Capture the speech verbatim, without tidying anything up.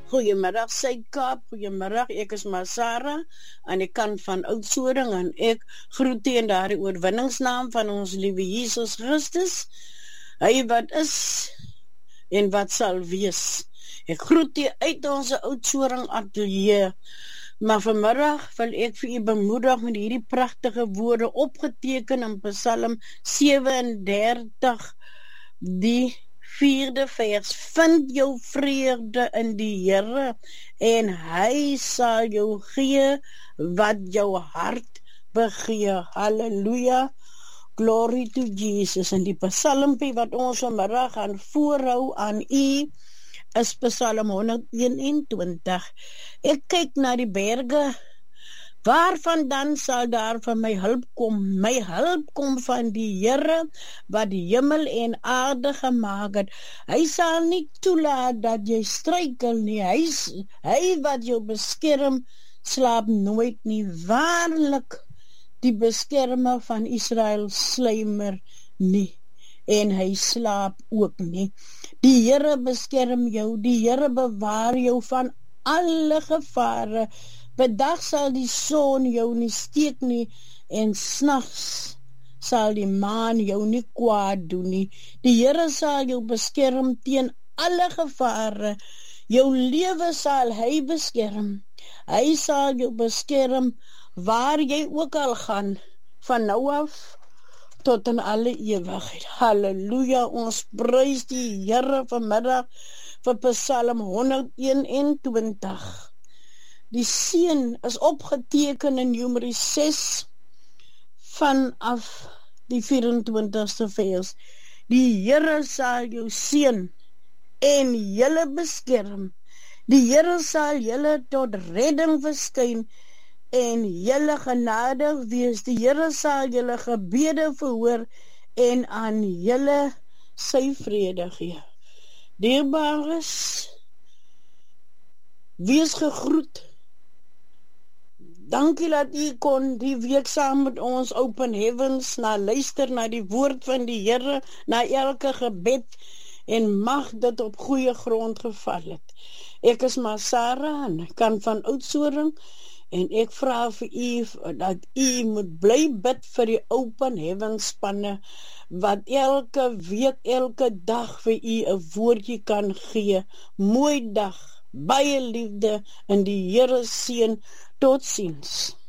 Goeiemiddag Suid-Kaap, goeiemiddag, ek is Masara aan die kant van Oudtshoorn en ek groet teen daardie oorwinningsnaam van ons liewe Jesus Christus, hy wat is en wat sal wees. Ek groet u uit ons Oudtshoorn atelier, maar vanmiddag wil ek vir u bemoedig met hierdie pragtige woorde opgeteken in Psalm sewe-en-dertig, die vierde vers, vind jou vrede in die Here en hy sal jou gee wat jou hart begeer. Halleluja, glory to Jesus. En die psalmpie wat ons vanmiddag gaan voorhou aan u is Psalm honderdeenentwintig. Ek kyk na die berge, waarvan dan sal daar van my hulp kom? My hulp kom van die Here wat die hemel en aarde gemaak het. Hy sal nie toelaat dat jy struikel nie. Hy, hy wat jou beskerm, slaap nooit nie. Waarlik, die beskermer van Israel sluimer nie. En hy slaap ook nie. Die Here beskerm jou, die Here bewaar jou van alle gevare. Bedag sal die son jou nie steek nie, en s'nags sal die maan jou nie kwaad doen nie. Die Here sal jou beskerm teen alle gevare. Jou lewe sal hy beskerm. Hy sal jou beskerm waar jy ook al gaan, van nou af tot in alle ewigheid. Halleluja, ons prys die Here vanmiddag vir Psalm honderdeenentwintig. Die seën is opgeteken in Numeri ses vanaf die vyf-en-twintigste vers. Die Here sal jou seën en julle beskerm. Die Here sal julle tot redding verskyn en julle genadig wees. Die Here sal julle gebede verhoor en aan julle sy vrede gee. Dierbares, wees gegroet. Dankie dat u kon die week saam met ons Open Heavens na luister na die woord van die Here, na elke gebed, en mag dit op goeie grond geval het. Ek is Masara en ek kan van Oudtshoorn, en ek vra vir u dat u moet bly bid vir die Open Heavens spanne, wat elke week, elke dag vir u 'n woordjie kan gee. Mooi dag, baie liefde in die Here seën. Tot ziens.